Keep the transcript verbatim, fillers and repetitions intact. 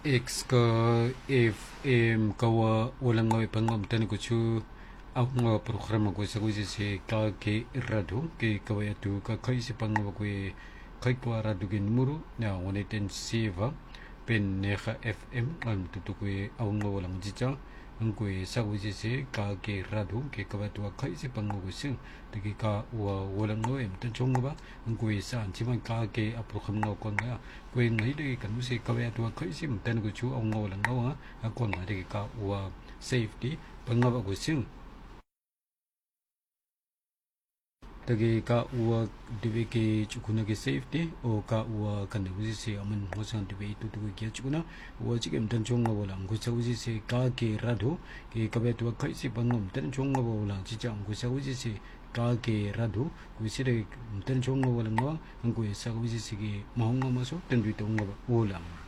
X ka F M kawa walang ngawi pangam tani ko chu ang mga programa ko sa kuisi si ka ke radu ke kawaya tu ka kaisi pangam ko kai ko radu ke numero na one ten seva pen neha F M am tutu ko ang mga walang jija ang ko sa kuisi si ka ke radu ke kawaya tu kaisi pangam ko sing tagi ka wa walang ngawi tan chong ba ang ko sa anjiman ka ke programa ko nga ko ngai de kan si kawaya tu kaisi tan ko chu ang mga walang ngawa ako nga de ka wa safety pangam ko sing tagi ka uwa dibe ke chukuna ke safety o ka uwa kan uji se aman hosan dibe itu tu ke chukuna uwa chigem tan chonga bola ngo sa uji se ka ke rado ke kabe tu ka isi bangom tan chonga bola chicha ngo sa uji se ka ke rado ku se de tan chonga bola ngo ngo sa uji se ke mahonga maso tan du to ngo bola